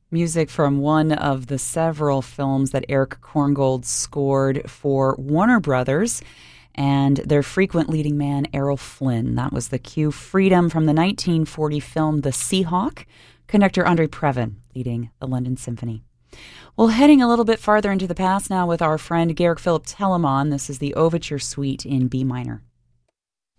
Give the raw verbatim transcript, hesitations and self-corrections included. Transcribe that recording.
Music from one of the several films that Eric Korngold scored for Warner Brothers and their frequent leading man, Errol Flynn. That was the cue, Freedom, from the nineteen forty film The Seahawk, conductor Andre Previn leading the London Symphony. Well, heading a little bit farther into the past now with our friend Georg Philipp Telemann. This is the Overture Suite in B minor.